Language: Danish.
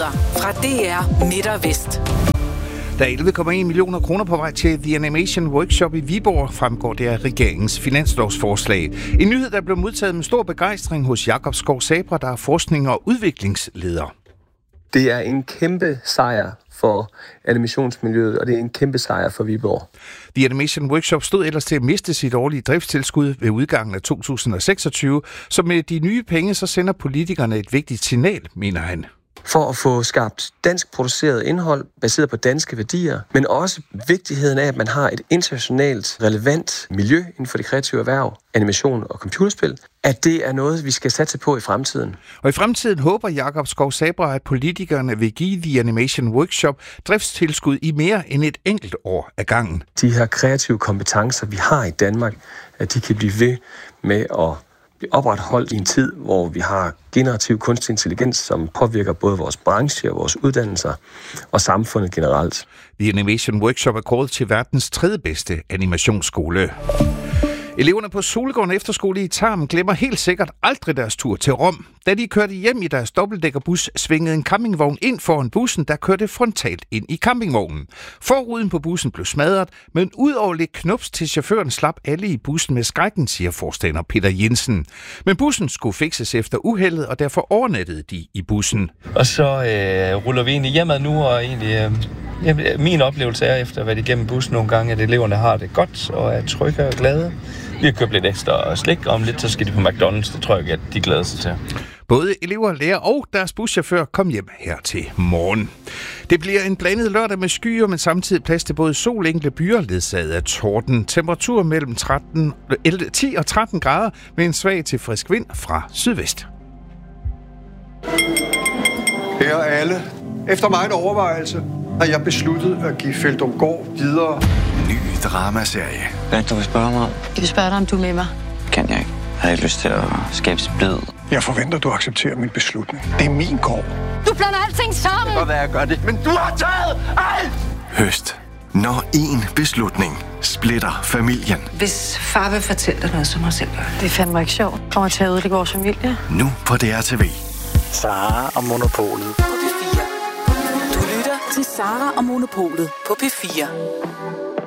Nyheder fra DR Midt og Vest. Der er 11,1 millioner kroner på vej til The Animation Workshop i Viborg, fremgår det af regeringens finanslovsforslag. En nyhed, der blev modtaget med stor begejstring hos Jakob Skov Sabra, der er forskning- og udviklingsleder. Det er en kæmpe sejr for animationsmiljøet, og det er en kæmpe sejr for Viborg. The Animation Workshop stod ellers til at miste sit årlige driftstilskud ved udgangen af 2026, så med de nye penge så sender politikerne et vigtigt signal, mener han. For at få skabt dansk produceret indhold, baseret på danske værdier, men også vigtigheden af, at man har et internationalt relevant miljø inden for det kreative erhverv, animation og computerspil, at det er noget, vi skal satse på i fremtiden. Og i fremtiden håber Jakob Skov Sabra, at politikerne vil give The Animation Workshop driftstilskud i mere end et enkelt år ad gangen. De her kreative kompetencer, vi har i Danmark, at de kan blive ved med at blive opretholdt i en tid, hvor vi har generativ kunstig intelligens, som påvirker både vores branche og vores uddannelser og samfundet generelt. The Animation Workshop er kåret til verdens 3. bedste animationsskole. Eleverne på Solegården Efterskole i Tarm glemmer helt sikkert aldrig deres tur til Rom. Da de kørte hjem i deres dobbeltdækkerbus, svingede en campingvogn ind foran bussen, der kørte frontalt ind i campingvognen. Forruden på bussen blev smadret, men ud over lidt knups til chaufføren slap alle i bussen med skrækken, siger forstander Peter Jensen. Men bussen skulle fikses efter uheldet, og derfor overnattede de i bussen. Og så ruller vi egentlig hjemad nu, og egentlig min oplevelse er efter at være igennem bussen nogle gange, at eleverne har det godt og er trygge og glade. Vi har købt lidt ekstra slik, og om lidt så skal de på McDonald's. Det tror jeg, at de glæder sig til. Både elever, lærer og deres buschauffør kom hjem her til morgen. Det bliver en blandet lørdag med skyer, men samtidig plads til både sol, enkelte byer ledsaget af torden. Temperatur mellem 10 og 13 grader med en svag til frisk vind fra sydvest. Her er alle. Efter meget overvejelse har jeg besluttet at give Feldumgård videre. Ny dramaserie. Hvad du vil spørge mig om? Jeg vil spørge dig, om du er med mig. Kan jeg ikke. Jeg har ikke lyst til at skabe splid. Jeg forventer, du accepterer min beslutning. Det er min gård. Du blander alting sammen! Det kan godt være, jeg gør det, men du har taget alt! Høst. Når én beslutning splitter familien. Hvis far vil fortælle dig noget, så må jeg selv gøre det. Det er fandme ikke sjovt. Kommer til at ødelægge vores familie. Nu på DRTV. Sara og Monopolet. På P4. Du lytter til Sara og Monopolet på P4.